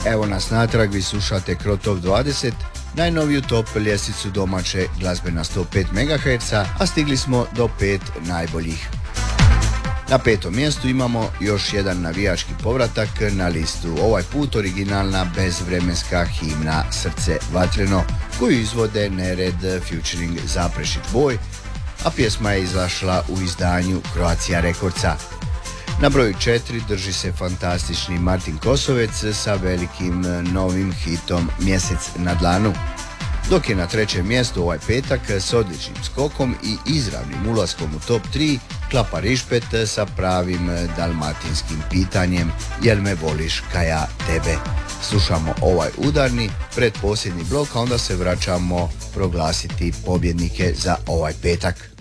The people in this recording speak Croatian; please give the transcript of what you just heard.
Evo nas natrag, vi slušate Krotov 20, najnoviju top ljestvicu domaće glazbe na 105 MHz, a stigli smo do 5 najboljih. Na 5. mjestu imamo još jedan navijački povratak na listu, ovaj put originalna bezvremenska himna Srce vatreno, koju izvode Nered featuring Zaprešić Boj, a pjesma je izašla u izdanju Croatia Recordsa. Na broju 4 drži se fantastični Martin Kosovec sa velikim novim hitom Mjesec na dlanu, dok je na 3. mjestu ovaj petak s odličnim skokom i izravnim ulaskom u top 3 Klapa Rišpet sa pravim dalmatinskim pitanjem Jel me voliš ka ja tebe. Slušamo ovaj udarni predposljednji blok, a onda se vraćamo proglasiti pobjednike za ovaj petak.